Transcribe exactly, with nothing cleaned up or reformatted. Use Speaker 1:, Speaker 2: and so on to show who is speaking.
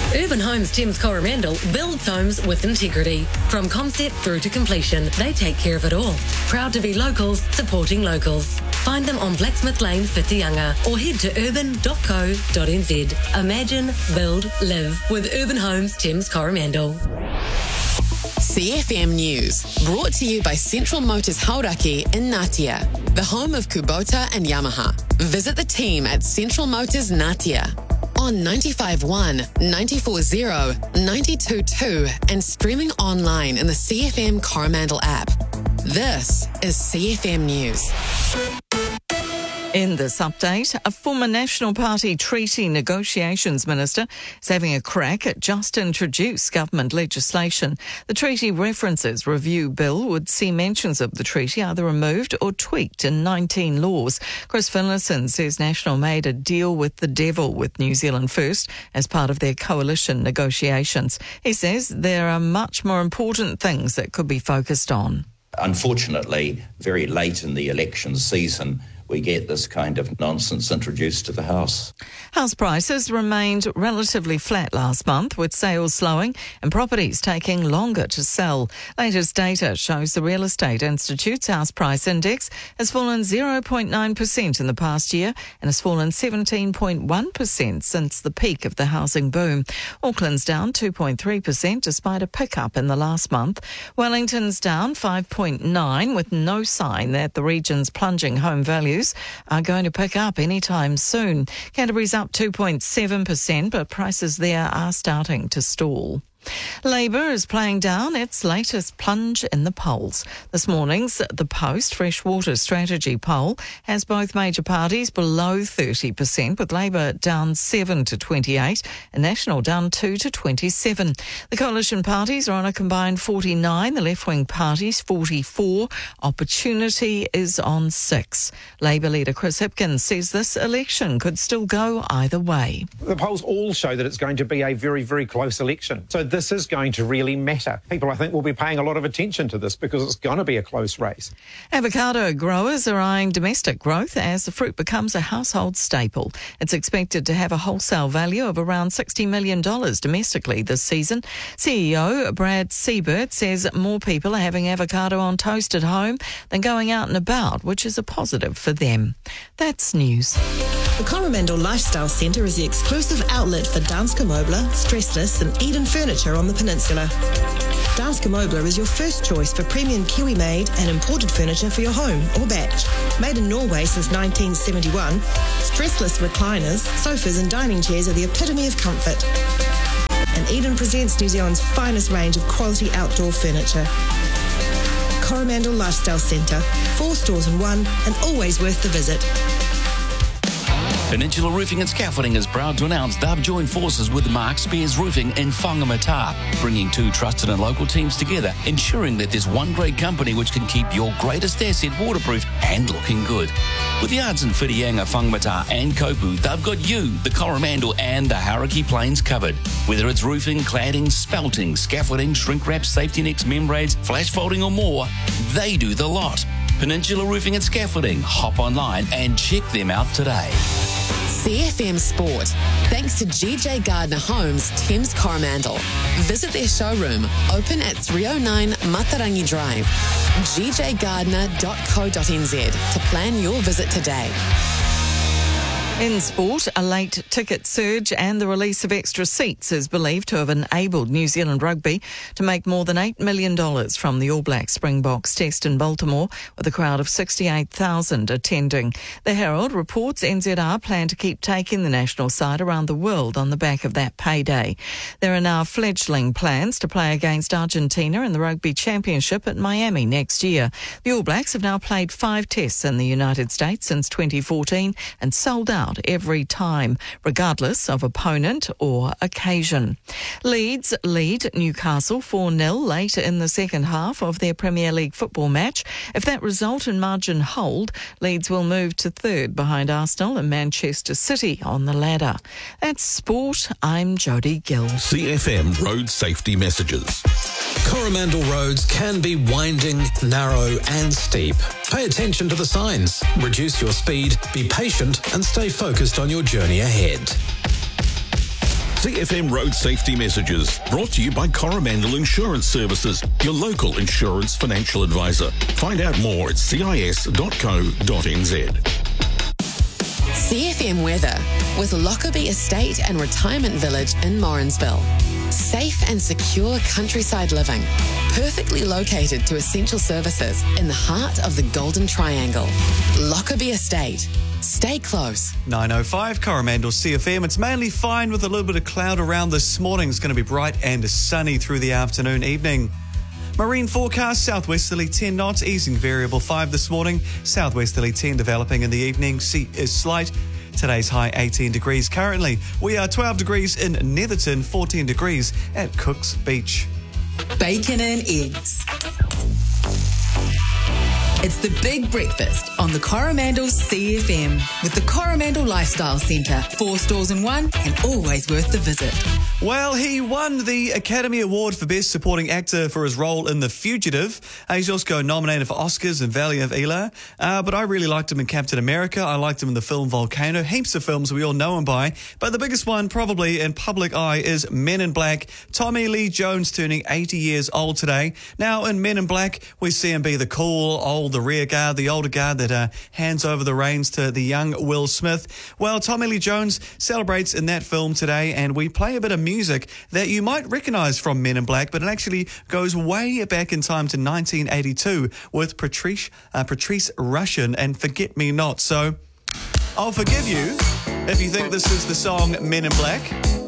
Speaker 1: Urban Homes Thames Coromandel builds homes with integrity. From concept through to completion, they take care of it all. Proud to be locals, supporting locals. Find them on Blacksmith Lane, Whitianga, or head to urban dot co dot n z. Imagine, build, live with Urban Homes Thames Coromandel.
Speaker 2: C F M News, brought to you by Central Motors Hauraki in Ngatea, the home of Kubota and Yamaha. Visit the team at Central Motors Ngatea on ninety-five point one, ninety-four point zero, ninety-two point two and streaming online in the C F M Coromandel app. This is C F M News.
Speaker 3: In this update, a former National Party Treaty Negotiations Minister is having a crack at just introduced government legislation. The treaty references review bill would see mentions of the treaty either removed or tweaked in nineteen laws. Chris Finlayson says National made a deal with the devil with New Zealand First as part of their coalition negotiations. He says there are much more important things that could be focused on.
Speaker 4: Unfortunately, very late in the election season, we get this kind of nonsense introduced to the House.
Speaker 3: House prices remained relatively flat last month, with sales slowing and properties taking longer to sell. Latest data shows the Real Estate Institute's house price index has fallen zero point nine percent in the past year and has fallen seventeen point one percent since the peak of the housing boom. Auckland's down two point three percent despite a pickup in the last month. Wellington's down five point nine percent with no sign that the region's plunging home values are going to pick up anytime soon. Canterbury's up two point seven percent, but prices there are starting to stall. Labour is playing down its latest plunge in the polls. This morning's The Post Freshwater Strategy poll has both major parties below thirty percent, with Labour down seven to twenty-eight and National down two to twenty-seven. The coalition parties are on a combined forty-nine, the left-wing parties forty-four. Opportunity is on six. Labour leader Chris Hipkins says this election could still go either way.
Speaker 5: The polls all show that it's going to be a very, very close election. So this is going to really matter. People, I think, will be paying a lot of attention to this because it's going to be a close race.
Speaker 3: Avocado growers are eyeing domestic growth as the fruit becomes a household staple. It's expected to have a wholesale value of around sixty million dollars domestically this season. C E O Brad Siebert says more people are having avocado on toast at home than going out and about, which is a positive for them. That's news.
Speaker 6: The Coromandel Lifestyle Centre is the exclusive outlet for Danske Møbler, Stressless and Eden Furniture on the peninsula. Danske Møbler is your first choice for premium Kiwi-made and imported furniture for your home or batch. Made in Norway since nineteen seventy-one, stressless recliners, sofas and dining chairs are the epitome of comfort. And Eden presents New Zealand's finest range of quality outdoor furniture. Coromandel Lifestyle Centre, four stores in one and always worth the visit.
Speaker 7: Peninsula Roofing and Scaffolding is proud to announce they've joined forces with Mark Spears Roofing in Whangamata, bringing two trusted and local teams together, ensuring that there's one great company which can keep your greatest asset waterproof and looking good. With yards in Whitianga, Whangamata and Kopu, they've got you, the Coromandel and the Hauraki Plains covered. Whether it's roofing, cladding, spelting, scaffolding, shrink wrap, safety nets, membranes, flash folding or more, they do the lot. Peninsula Roofing and Scaffolding. Hop online and check them out today.
Speaker 2: C F M Sport, thanks to G J Gardner Homes, Thames Coromandel. Visit their showroom, open at three oh nine Matarangi Drive, g j gardner dot co dot n z to plan your visit today.
Speaker 3: In sport, a late ticket surge and the release of extra seats is believed to have enabled New Zealand Rugby to make more than eight million dollars from the All Blacks Springboks test in Baltimore, with a crowd of sixty-eight thousand attending. The Herald reports N Z R plan to keep taking the national side around the world on the back of that payday. There are now fledgling plans to play against Argentina in the Rugby Championship at Miami next year. The All Blacks have now played five tests in the United States since twenty fourteen and sold out every time, regardless of opponent or occasion. Leeds lead Newcastle four nil late in the second half of their Premier League football match. If that result and margin hold, Leeds will move to third behind Arsenal and Manchester City on the ladder. That's sport. I'm Jodie Gill.
Speaker 8: C F M Road Safety Messages. Coromandel roads can be winding, narrow and steep. Pay attention to the signs. Reduce your speed, be patient and stay focused on your journey ahead.
Speaker 9: C F M Road Safety Messages, brought to you by Coromandel Insurance Services, your local insurance financial advisor. Find out more at c i s dot co dot n z.
Speaker 2: C F M weather with Lockerbie Estate and Retirement Village in Morrinsville. Safe and secure countryside living, perfectly located to essential services in the heart of the Golden Triangle. Lockerbie Estate. Stay close.
Speaker 10: nine oh five Coromandel C F M. It's mainly fine with a little bit of cloud around this morning. It's going to be bright and sunny through the afternoon, evening. Marine forecast, southwesterly ten knots, easing variable five this morning. Southwesterly ten developing in the evening. Sea is slight. Today's high eighteen degrees. Currently, we are twelve degrees in Netherton, fourteen degrees at Cook's Beach.
Speaker 11: Bacon and eggs. It's the big breakfast on the Coromandel C F M with the Coromandel Lifestyle Centre. Four stores in one and always worth the visit.
Speaker 10: Well, he won the Academy Award for Best Supporting Actor for his role in The Fugitive. Uh, he's also nominated for Oscars in Valley of Elah. Uh, but I really liked him in Captain America. I liked him in the film Volcano. Heaps of films we all know him by. But the biggest one, probably in public eye, is Men in Black. Tommy Lee Jones turning eighty years old today. Now, in Men in Black, we see him be the cool, old, the rear guard, the older guard that uh, hands over the reins to the young Will Smith. Well, Tommy Lee Jones celebrates in that film today, and we play a bit of music that you might recognise from Men in Black, but it actually goes way back in time to nineteen eighty-two with Patrice, uh, Patrice Rushen and Forget Me Not. So I'll forgive you if you think this is the song Men in Black.